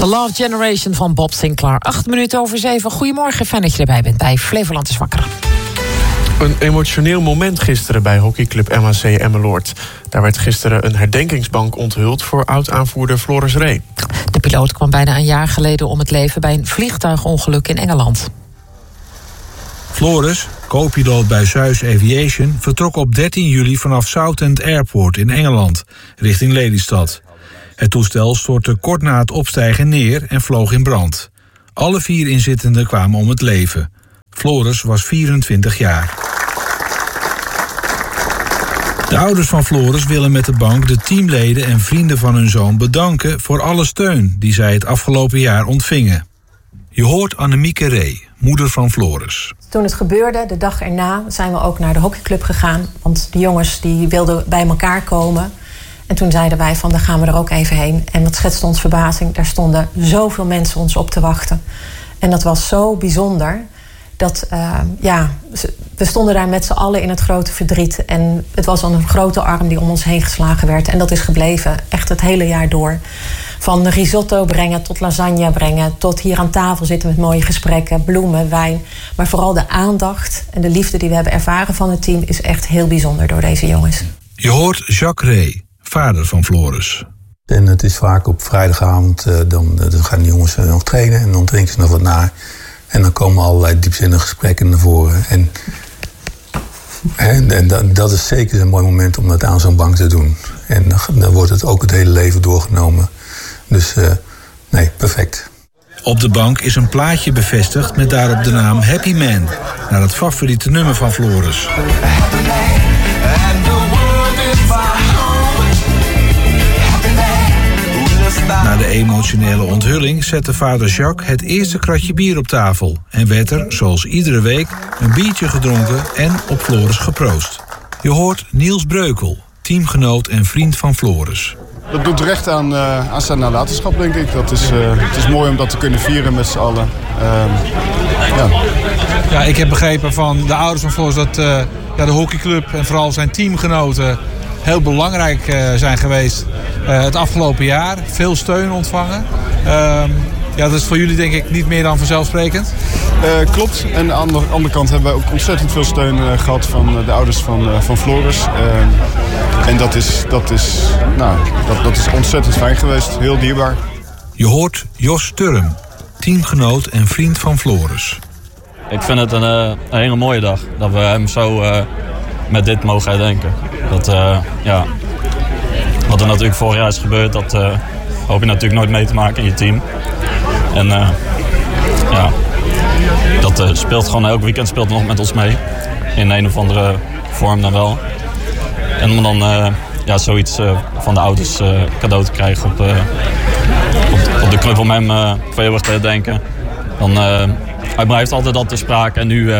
The Love Generation van Bob Sinclair. 7:08. Goedemorgen, fijn dat je erbij bent bij Flevoland is wakker. Een emotioneel moment gisteren bij hockeyclub MHC Emmeloord. Daar werd gisteren een herdenkingsbank onthuld voor oud-aanvoerder Floris Rey. De piloot kwam bijna een jaar geleden om het leven bij een vliegtuigongeluk in Engeland. Floris, co-piloot bij Zeus Aviation, vertrok op 13 juli vanaf Southend Airport in Engeland, richting Lelystad. Het toestel stortte kort na het opstijgen neer en vloog in brand. Alle 4 inzittenden kwamen om het leven. Floris was 24 jaar. De ouders van Floris willen met de bank de teamleden en vrienden van hun zoon bedanken voor alle steun die zij het afgelopen jaar ontvingen. Je hoort Annemieke Rey, moeder van Floris. Toen het gebeurde, de dag erna, zijn we ook naar de hockeyclub gegaan. Want de jongens die wilden bij elkaar komen. En toen zeiden wij van, dan gaan we er ook even heen. En dat schetste ons verbazing. Daar stonden zoveel mensen ons op te wachten. En dat was zo bijzonder. Dat, we stonden daar met z'n allen in het grote verdriet. En het was dan een grote arm die om ons heen geslagen werd. En dat is gebleven, echt het hele jaar door. Van risotto brengen tot lasagne brengen, tot hier aan tafel zitten met mooie gesprekken, bloemen, wijn. Maar vooral de aandacht en de liefde die we hebben ervaren van het team is echt heel bijzonder door deze jongens. Je hoort Jacques Rey, vader van Floris. En het is vaak op vrijdagavond, dan gaan de jongens nog trainen en dan drinken ze nog wat na. En dan komen allerlei diepzinnige gesprekken naar voren. En dat is zeker een mooi moment om dat aan zo'n bank te doen. En dan wordt het ook het hele leven doorgenomen. Dus nee, perfect. Op de bank is een plaatje bevestigd met daarop de naam Happy Man, naar het favoriete nummer van Floris. Na de emotionele onthulling zette vader Jacques het eerste kratje bier op tafel en werd er, zoals iedere week, een biertje gedronken en op Floris geproost. Je hoort Niels Breukel, teamgenoot en vriend van Floris. Dat doet recht aan zijn nalatenschap, denk ik. Het is mooi om dat te kunnen vieren met z'n allen. Ja, ik heb begrepen van de ouders van Floris dat de hockeyclub en vooral zijn teamgenoten heel belangrijk zijn geweest het afgelopen jaar. Veel steun ontvangen. Dat is voor jullie denk ik niet meer dan vanzelfsprekend. Klopt. En aan de andere kant hebben we ook ontzettend veel steun gehad van de ouders van Floris. En dat is ontzettend fijn geweest. Heel dierbaar. Je hoort Jos Sturm, teamgenoot en vriend van Floris. Ik vind het een hele mooie dag. Dat we hem zo met dit mogen herdenken. Wat er natuurlijk vorig jaar is gebeurd, dat hoop je natuurlijk nooit mee te maken in je team. En dat speelt gewoon elk weekend speelt nog met ons mee. In een of andere vorm dan wel. En om dan zoiets van de ouders cadeau te krijgen op de club om hem voor eeuwig te herdenken. Dan hij blijft altijd al ter sprake en nu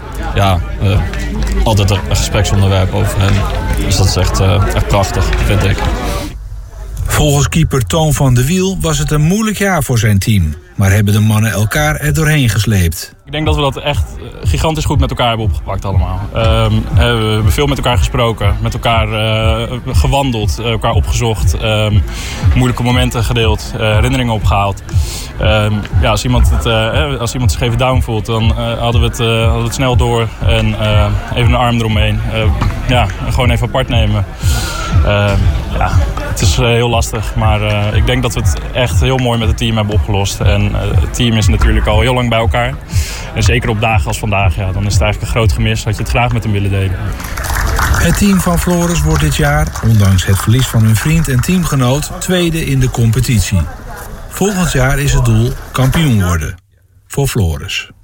altijd een gespreksonderwerp over hem. Dus dat is echt prachtig, vind ik. Volgens keeper Toon van de Wiel was het een moeilijk jaar voor zijn team. Maar hebben de mannen elkaar er doorheen gesleept. Ik denk dat we dat echt gigantisch goed met elkaar hebben opgepakt allemaal. We hebben veel met elkaar gesproken, met elkaar gewandeld, elkaar opgezocht. Moeilijke momenten gedeeld, herinneringen opgehaald. Als iemand zich even down voelt, dan hadden we het snel door. En even een arm eromheen. Gewoon even apart nemen. Het is heel lastig, maar ik denk dat we het echt heel mooi met het team hebben opgelost. En het team is natuurlijk al heel lang bij elkaar. En zeker op dagen als vandaag, dan is het eigenlijk een groot gemis dat je het graag met hem willen delen. Het team van Floris wordt dit jaar, ondanks het verlies van hun vriend en teamgenoot, tweede in de competitie. Volgend jaar is het doel kampioen worden. Voor Floris.